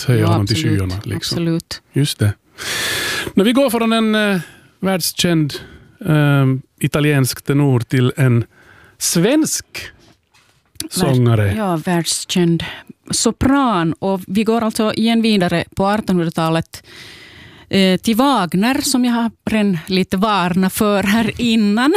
höja honom till skyarna. Liksom. Absolut. Just det. När vi går från en världskänd italiensk tenor till en svensk sångare. Ja, världskänd sopran. Och vi går alltså igen vidare på 1800-talet till Wagner, som jag har redan lite varnat för här innan.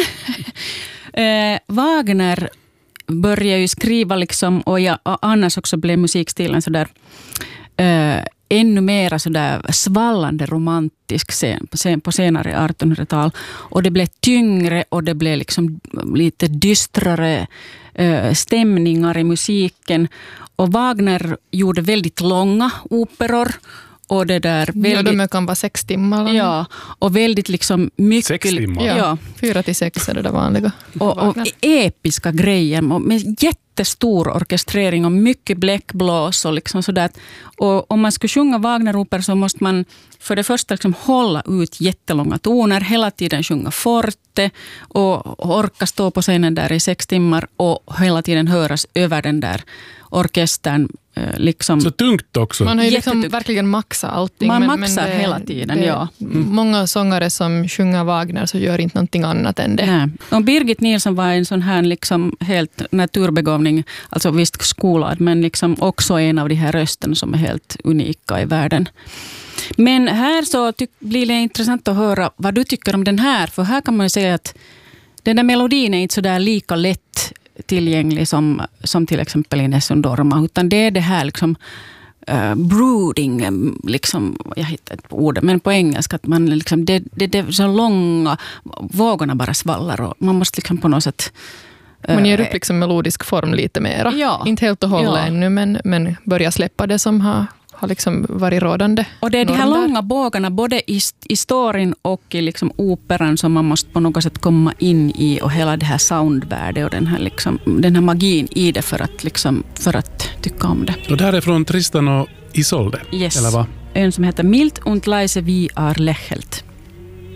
Wagner började ju skriva liksom, och annars också blev musikstilen så där ännu mer så där svallande romantisk på senare 1800-tal, och det blev tyngre och det blev liksom lite dystrare stämningar i musiken, och Wagner gjorde väldigt långa operor. Och det där väldigt, de kan vara 6 timmar. Ja, och väldigt liksom mycket. 6 timmar? Ja, 4-6 är det där vanliga. Och episka grejer med jättestor orkestrering och mycket bläckblås och liksom sådär. Och om man ska sjunga Wagner-oper så måste man för det första liksom hålla ut jättelånga toner, hela tiden sjunga forte och orka stå på scenen där i 6 timmar och hela tiden höras över den där orkestern. Liksom. Så tungt också. Man har ju liksom verkligen maxat allting. Man maxar hela tiden, ja. Många sångare som sjunger Wagner så gör inte någonting annat än det. Nej. Och Birgit Nilsson var en sån här liksom helt naturbegåvning, alltså visst skolad, men liksom också en av de här rösten som är helt unika i världen. Men här så blir det intressant att höra vad du tycker om den här, för här kan man ju säga att den där melodin är inte så där lika lätt tillgänglig som till exempel i Nessun Dorma, utan det är det här liksom brooding, liksom, jag hittar inte på ordet, men på engelska att man liksom, det är så långa, vågorna bara svallar och man måste liksom på något sätt man ger upp liksom melodisk form lite mera. Ja. Inte helt och hållet ännu, men börjar släppa det som har liksom varit rådande. Och det är de här långa bågarna både i storyn och i liksom operan som man måste på något sätt komma in i, och hela det här soundvärdet och den här magin i det för att tycka om det. Och det här är från Tristan och Isolde, yes. eller vad? En som heter Milt und leise wie lächelt.